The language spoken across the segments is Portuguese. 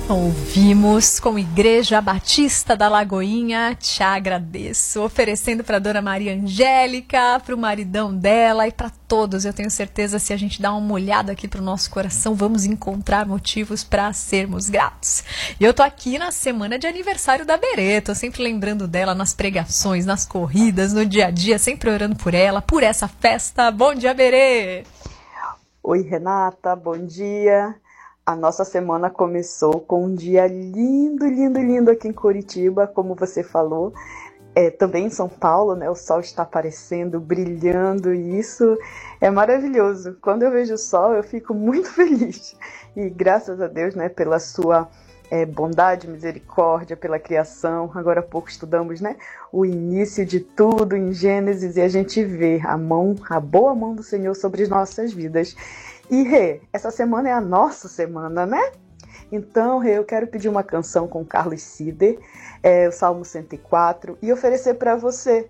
Ouvimos com Igreja Batista da Lagoinha, Te Agradeço, oferecendo para a Dona Maria Angélica, para o maridão dela e para todos. Eu tenho certeza, se a gente dá uma olhada aqui para o nosso coração, vamos encontrar motivos para sermos gratos. E eu tô aqui na semana de aniversário da Berê, tô sempre lembrando dela nas pregações, nas corridas, no dia a dia, sempre orando por ela, por essa festa. Bom dia, Berê! Oi, Renata, bom dia! A nossa semana começou com um dia lindo, lindo, lindo aqui em Curitiba, como você falou. Também em São Paulo, né? O sol está aparecendo, brilhando, e isso é maravilhoso. Quando eu vejo o sol, eu fico muito feliz. E graças a Deus, né, pela sua bondade, misericórdia, pela criação. Agora há pouco estudamos, né, o início de tudo em Gênesis, e a gente vê a boa mão do Senhor sobre as nossas vidas. E, Rê, essa semana é a nossa semana, né? Então, Rê, eu quero pedir uma canção com Carlos Sider, o Salmo 104, e oferecer para você.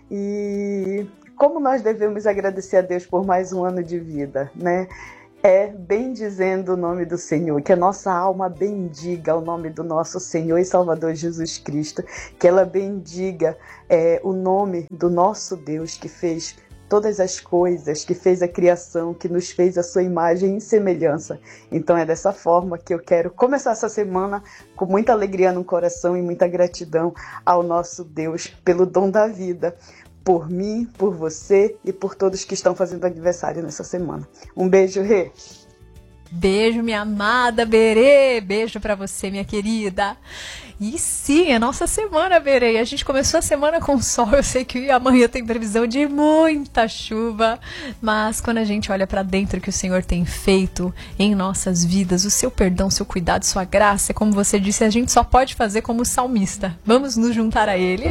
E como nós devemos agradecer a Deus por mais um ano de vida, né? Bendizendo o nome do Senhor, que a nossa alma bendiga o nome do nosso Senhor e Salvador Jesus Cristo, que ela bendiga o nome do nosso Deus, que fez todas as coisas, que fez a criação, que nos fez a sua imagem e semelhança. Então é dessa forma que eu quero começar essa semana com muita alegria no coração e muita gratidão ao nosso Deus pelo dom da vida, por mim, por você e por todos que estão fazendo aniversário nessa semana. Um beijo, Rê! Beijo, minha amada Berê, beijo pra você, minha querida. E sim, é nossa semana, Berê. A gente começou a semana com sol. Eu sei que amanhã tem previsão de muita chuva, mas quando a gente olha pra dentro que o Senhor tem feito em nossas vidas, o seu perdão, seu cuidado, sua graça, como você disse, a gente só pode fazer como salmista. Vamos nos juntar a Ele.